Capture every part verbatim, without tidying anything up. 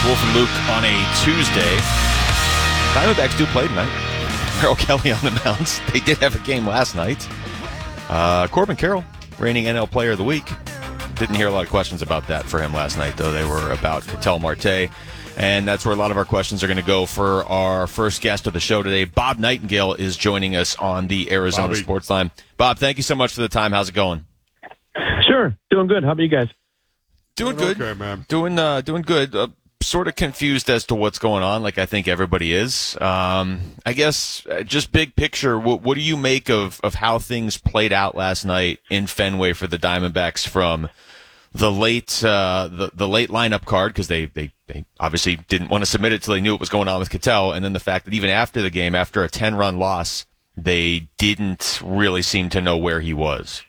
Wolf and Luke on a Tuesday. Diamondbacks do play tonight. Merrill Kelly on the mound. They did have a game last night. Uh, Corbin Carroll, reigning N L Player of the Week. Didn't hear a lot of questions about that for him last night, though. They were about Ketel Marte. And that's where a lot of our questions are going to go for our first guest of the show today. Bob Nightingale is joining us on the Arizona Bobby. Sports Line. Bob, thank you so much for the time. How's it going? Sure. Doing good. How about you guys? Doing Doing good. okay, man. Doing, uh, doing good. Uh, sort of confused as to what's going on, like I think everybody is. Um, I guess uh, just big picture, what, what do you make of, of how things played out last night in Fenway for the Diamondbacks from the late uh, the, the late lineup card, because they, they, they obviously didn't want to submit it till they knew what was going on with Ketel, and then the fact that even after the game, after a ten-run loss, they didn't really seem to know where he was.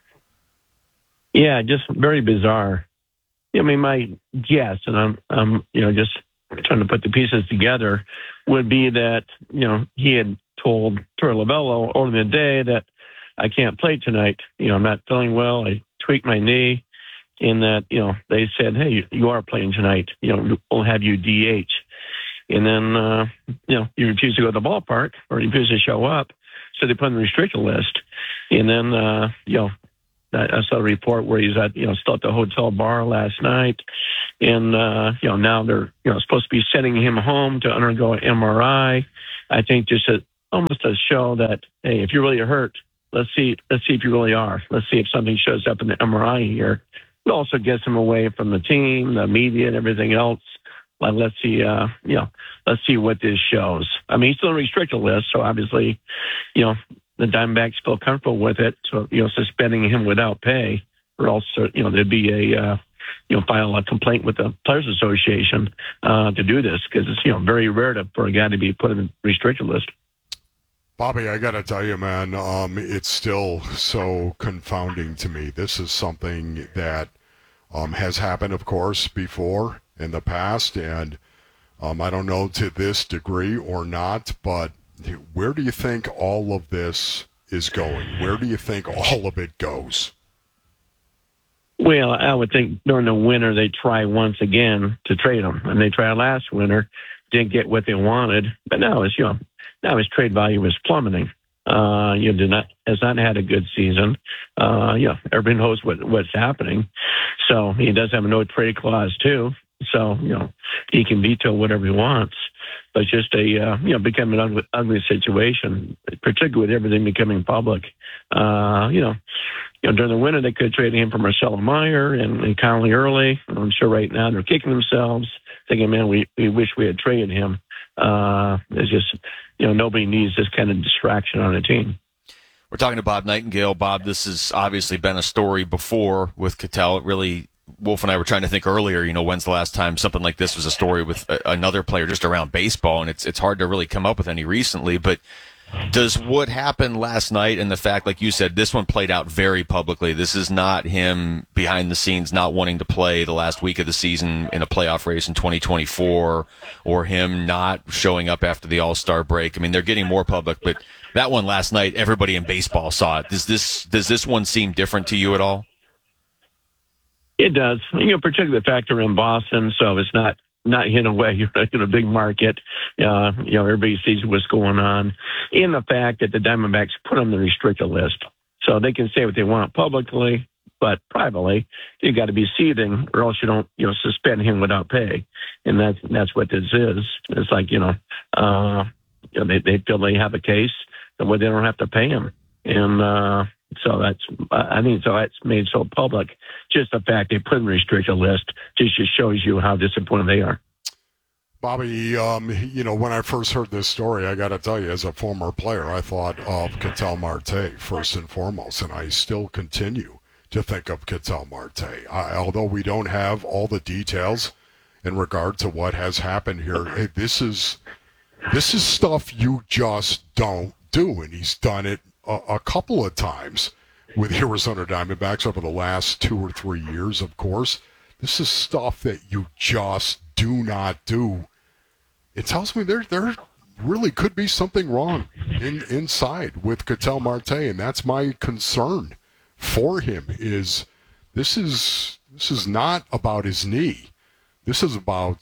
Yeah, just very bizarre. I mean, my guess, and I'm, I'm, you know, just trying to put the pieces together, would be that, you know, he had told Torey Lovullo over the day that I can't play tonight. You know, I'm not feeling well. I tweaked my knee, and that, you know, they said, hey, you, you are playing tonight. You know, we'll have you D H. And then, uh, you know, you refuse to go to the ballpark or you refuse to show up, so they put him on the restricted list. And then, uh, you know, I saw a report where he's at, you know, still at the hotel bar last night. And, uh, you know, now they're, you know, supposed to be sending him home to undergo an M R I. I think just a, almost to show that, hey, if you're really hurt, let's see, let's see if you really are. Let's see if something shows up in the M R I here. It also gets him away from the team, the media, and everything else. Like, let's see, uh, you know, let's see what this shows. I mean, he's still on a restricted list, so obviously, you know, the Diamondbacks feel comfortable with it, so, you know, suspending him without pay, or else, you know, there'd be a, uh, you know, file a complaint with the Players Association uh, to do this, because it's, you know, very rare to, for a guy to be put in the restricted list. Bobby, I got to tell you, man, um, it's still so confounding to me. This is something that um, has happened, of course, before in the past, and um, I don't know to this degree or not, but where do you think all of this is going? Where do you think all of it goes? Well, I would think during the winter they try once again to trade him, and they tried last winter, didn't get what they wanted, but now his, you know, now his trade value is plummeting. Uh, you know, did not has not had a good season. Uh, you know, everybody knows what what's happening, so he does have a no trade clause too. So, you know, he can veto whatever he wants. But just a, uh, you know, becoming an ugly, ugly situation, particularly with everything becoming public. Uh, you know, you know, during the winter, they could have traded him for Marcelo Meyer and, and Conley Early. I'm sure right now they're kicking themselves, thinking, man, we, we wish we had traded him. Uh, it's just, you know, nobody needs this kind of distraction on a team. We're talking to Bob Nightingale. Bob, this has obviously been a story before with Ketel. It really, Wolf and I were trying to think earlier, you know, when's the last time something like this was a story with a, another player just around baseball, and it's it's hard to really come up with any recently, but does what happened last night and the fact, like you said, this one played out very publicly. This is not him behind the scenes not wanting to play the last week of the season in a playoff race in twenty twenty-four, or him not showing up after the All-Star break. I mean, they're getting more public, but that one last night, everybody in baseball saw it. Does this does this one seem different to you at all? It does, you know, particularly the fact they're in Boston, so it's not not hidden away. You're in a big market. Uh, you know, everybody sees what's going on. And the fact that the Diamondbacks put on the restricted list, so they can say what they want publicly, but privately, you got to be seething, or else you don't, you know, suspend him without pay. And that's that's what this is. It's like, you know, uh, you know, they they feel they have a case, and where they don't have to pay him, and. uh So that's, I think, so that's made so public. Just the fact they put in the restricted list just, just shows you how disappointed they are. Bobby, um, you know, when I first heard this story, I got to tell you, as a former player, I thought of Ketel Marte first and foremost, and I still continue to think of Ketel Marte. I, although we don't have all the details in regard to what has happened here, hey, this is this is stuff you just don't do, and he's done it a, a couple of times with the Arizona Diamondbacks over the last two or three years, of course. This is stuff that you just do not do. It tells me there there really could be something wrong in, inside with Ketel Marte, and that's my concern for him. Is this is this is not about his knee. This is about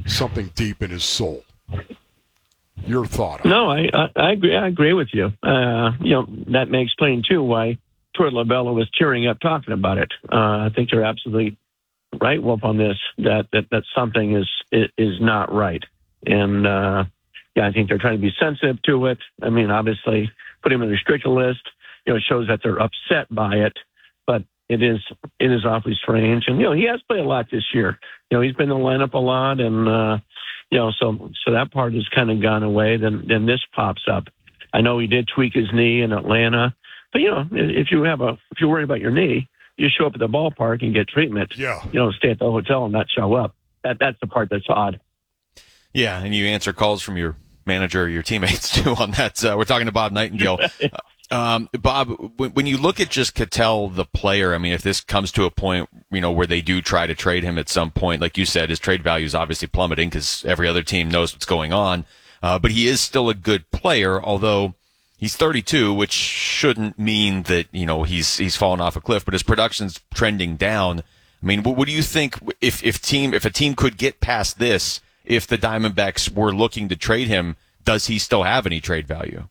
something deep in his soul. Your thought on No, I, I I agree. I agree with you. Uh, you know, that may explain too why Troy Labella was tearing up talking about it. Uh, I think you're absolutely right, Wolf, on this. That that, that something is is not right, and uh, yeah, I think they're trying to be sensitive to it. I mean, obviously, put him on the restricted list, you know, shows that they're upset by it, but it is it is awfully strange. And you know, he has played a lot this year. You know, he's been in the lineup a lot, and uh, you know, so so that part has kind of gone away. Then then this pops up. I know he did tweak his knee in Atlanta, but you know, if you have a if you're worried about your knee, you show up at the ballpark and get treatment. Yeah. You know, stay at the hotel and not show up. That that's the part that's odd. Yeah, and you answer calls from your manager or your teammates too on that. Uh, we're talking to Bob Nightingale. Um, Bob, when, when you look at just Ketel, the player, I mean, if this comes to a point, you know, where they do try to trade him at some point, like you said, his trade value is obviously plummeting because every other team knows what's going on. Uh, but he is still a good player, although he's thirty-two, which shouldn't mean that, you know, he's, he's fallen off a cliff, but his production's trending down. I mean, what, what do you think if, if team, if a team could get past this, if the Diamondbacks were looking to trade him, does he still have any trade value?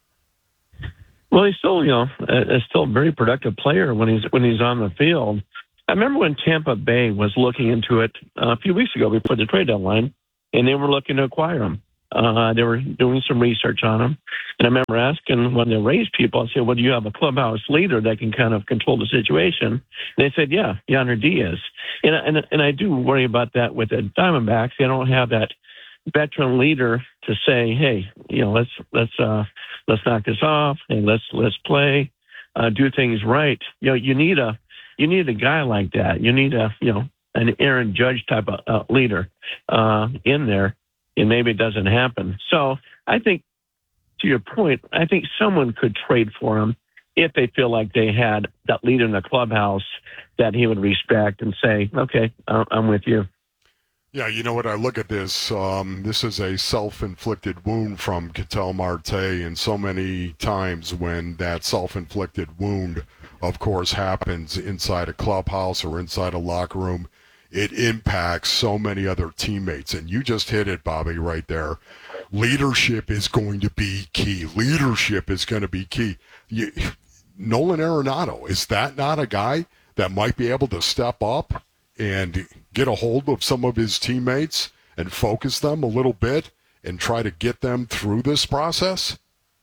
Well, he's still, you know, a, a still very productive player when he's when he's on the field. I remember when Tampa Bay was looking into it uh, a few weeks ago before the trade deadline, and they were looking to acquire him. Uh, they were doing some research on him, and I remember asking when they raised people, I said, "Well, do you have a clubhouse leader that can kind of control the situation?" And they said, "Yeah, Yonder Diaz." And and and I do worry about that with the Diamondbacks. They don't have that veteran leader to say, "Hey, you know, let's let's uh, let's knock this off and let's let's play, uh, do things right." You know, you need a you need a guy like that. You need a you know an Aaron Judge type of uh, leader uh, in there, and maybe it doesn't happen. So I think, to your point, I think someone could trade for him if they feel like they had that leader in the clubhouse that he would respect and say, "Okay, I'm with you." Yeah, you know what? I look at this. Um, this is a self-inflicted wound from Ketel Marte, and so many times when that self-inflicted wound, of course, happens inside a clubhouse or inside a locker room, it impacts so many other teammates. And you just hit it, Bobby, right there. Leadership is going to be key. Leadership is going to be key. You, Nolan Arenado, is that not a guy that might be able to step up and get a hold of some of his teammates and focus them a little bit and try to get them through this process?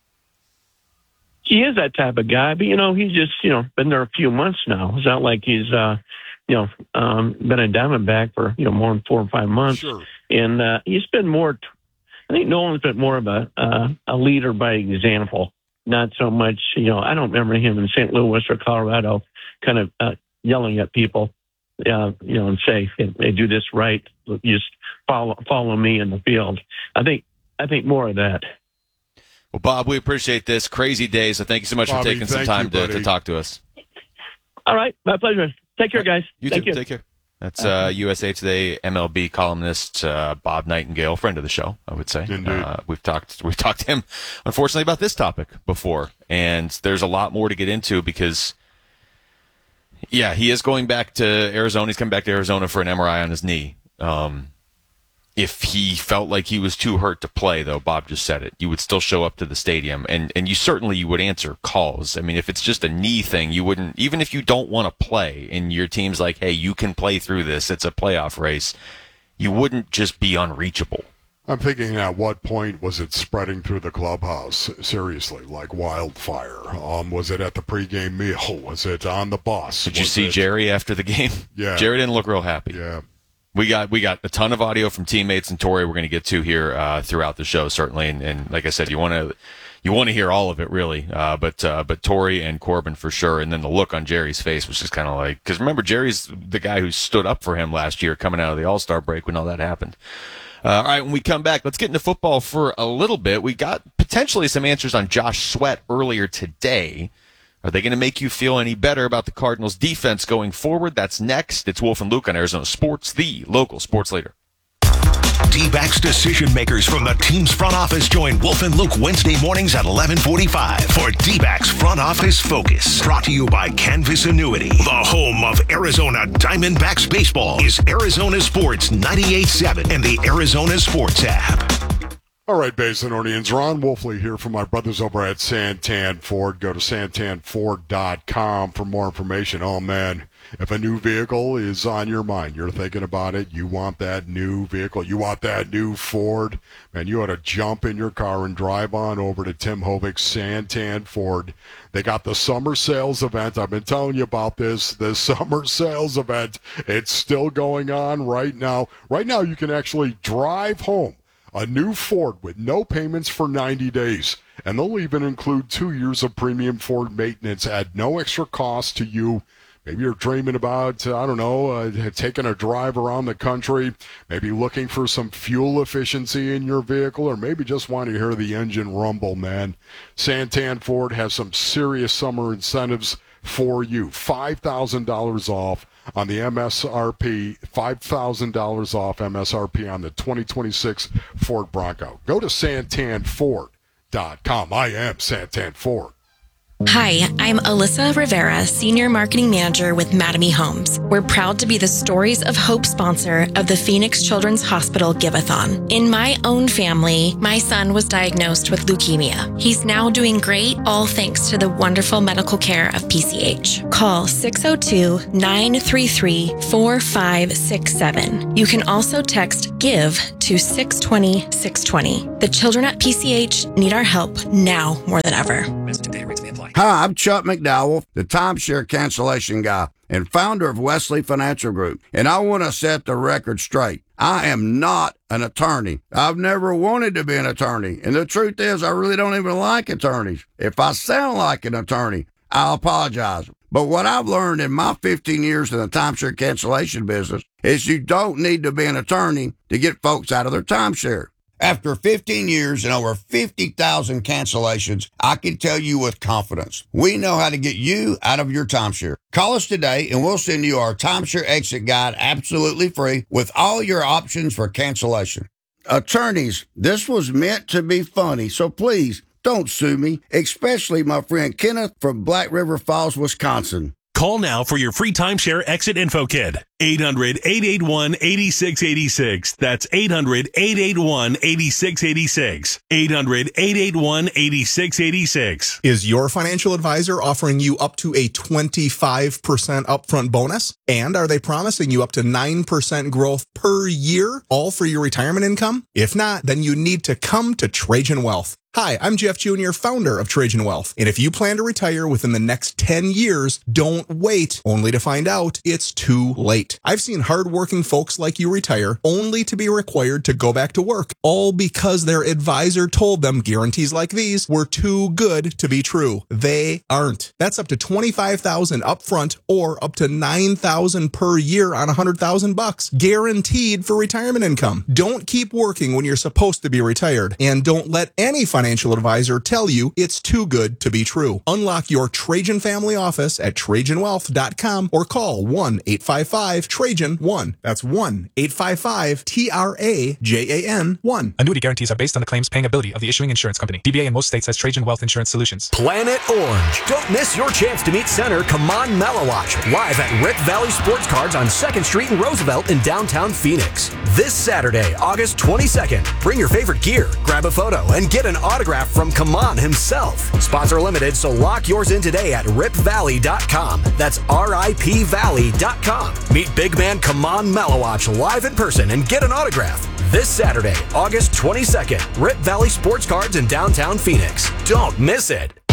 He is that type of guy, but, you know, he's just, you know, been there a few months now. It's not like he's, uh, you know, um, been a Diamondback for, you know, more than four or five months. Sure. And uh, he's been more, I think Nolan's been more of a, uh, a leader by example, not so much, you know, I don't remember him in Saint Louis or Colorado kind of uh, yelling at people. Uh, you know, and say, hey, do this right. You just follow follow me in the field. I think I think more of that. Well, Bob, we appreciate this. Crazy day, so thank you so much Bobby, for taking some time you, to, to talk to us. All right, my pleasure. Take care, guys. You Thank too. you. Take care. That's uh, U S A Today M L B columnist uh, Bob Nightingale, friend of the show, I would say. Indeed. Uh, we've talked we've talked to him, unfortunately, about this topic before, and there's a lot more to get into because. Yeah, he is going back to Arizona. He's coming back to Arizona for an M R I on his knee. Um, if he felt like he was too hurt to play, though, Bob just said it, you would still show up to the stadium, and, and you certainly you would answer calls. I mean, if it's just a knee thing, you wouldn't, even if you don't want to play and your team's like, hey, you can play through this, it's a playoff race, you wouldn't just be unreachable. I'm thinking, at what point was it spreading through the clubhouse? Seriously, like wildfire. Um, was it at the pregame meal? Was it on the bus? Did you was see it... Jerry after the game? Yeah. Jerry didn't look real happy. Yeah. We got we got a ton of audio from teammates and Torey we're going to get to here uh, throughout the show, certainly. And, and like I said, you want to you want to hear all of it, really. Uh, but uh, but Torey and Corbin for sure. And then the look on Jerry's face was just kind of like, because remember, Jerry's the guy who stood up for him last year coming out of the All-Star break when all that happened. Uh, all right, when we come back, let's get into football for a little bit. We got potentially some answers on Josh Sweat earlier today. Are they going to make you feel any better about the Cardinals' defense going forward? That's next. It's Wolf and Luke on Arizona Sports, the local sports leader. D-backs decision makers from the team's front office join Wolf and Luke Wednesday mornings at eleven forty-five for D-backs Front Office Focus. Brought to you by Canvas Annuity. The home of Arizona Diamondbacks baseball is Arizona Sports ninety-eight point seven and the Arizona Sports app. All right, Basinonians, Ron Wolfley here from my brothers over at Santan Ford. Go to santan ford dot com for more information. Oh, man, if a new vehicle is on your mind, you're thinking about it, you want that new vehicle, you want that new Ford, man, you ought to jump in your car and drive on over to Tim Hovick's Santan Ford. They got the summer sales event. I've been telling you about this, the summer sales event. It's still going on right now. Right now, you can actually drive home a new Ford with no payments for ninety days. And they'll even include two years of premium Ford maintenance at no extra cost to you. Maybe you're dreaming about, I don't know, uh, taking a drive around the country, maybe looking for some fuel efficiency in your vehicle, or maybe just want to hear the engine rumble, man. Santan Ford has some serious summer incentives for you. five thousand dollars off on the M S R P, five thousand dollars off M S R P on the twenty twenty-six Ford Bronco. Go to santan ford dot com. I am Santan Ford. Hi, I'm Alyssa Rivera, Senior Marketing Manager with Mattamy Homes. We're proud to be the Stories of Hope sponsor of the Phoenix Children's Hospital Give-a-thon. In my own family, my son was diagnosed with leukemia. He's now doing great, all thanks to the wonderful medical care of P C H. Call six oh two, nine three three, four five six seven. You can also text GIVE to six two zero, six two zero. The children at P C H need our help now more than ever. Hi, I'm Chuck McDowell, the timeshare cancellation guy and founder of Wesley Financial Group, and I want to set the record straight. I am not an attorney. I've never wanted to be an attorney, and the truth is I really don't even like attorneys. If I sound like an attorney, I'll apologize. But what I've learned in my fifteen years in the timeshare cancellation business is you don't need to be an attorney to get folks out of their timeshare. After fifteen years and over fifty thousand cancellations, I can tell you with confidence, we know how to get you out of your timeshare. Call us today and we'll send you our timeshare exit guide absolutely free with all your options for cancellation. Attorneys, this was meant to be funny, so please don't sue me, especially my friend Kenneth from Black River Falls, Wisconsin. Call now for your free timeshare exit info kit. eight hundred, eight eight one, eight six eight six. That's eight hundred, eight eight one, eight six eight six. eight hundred, eight eight one, eight six eight six. Is your financial advisor offering you up to a twenty-five percent upfront bonus? And are they promising you up to nine percent growth per year, all for your retirement income? If not, then you need to come to Trajan Wealth. Hi, I'm Jeff Junior, founder of Trajan Wealth. And if you plan to retire within the next ten years, don't wait only to find out it's too late. I've seen hardworking folks like you retire only to be required to go back to work, all because their advisor told them guarantees like these were too good to be true. They aren't. That's up to twenty-five thousand dollars upfront or up to nine thousand dollars per year on one hundred thousand bucks, guaranteed for retirement income. Don't keep working when you're supposed to be retired, and don't let any financial Financial advisor tell you it's too good to be true. Unlock your Trajan family office at trajan wealth dot com or call one eight five five Trajan one. That's one eight five five T R A J A N one. Annuity guarantees are based on the claims paying ability of the issuing insurance company. D B A in most states has Trajan Wealth Insurance Solutions. Planet Orange. Don't miss your chance to meet Senator Kaman Malawach live at Rip Valley Sports Cards on second Street in Roosevelt in downtown Phoenix. This Saturday, August twenty-second. Bring your favorite gear, grab a photo, and get an autograph from Kaman himself. Spots are limited, so lock yours in today at rip valley dot com. That's R I P valley dot com. Meet big man Kaman Malawach live in person and get an autograph. This Saturday, August twenty-second, Rip Valley Sports Cards in downtown Phoenix. Don't miss it.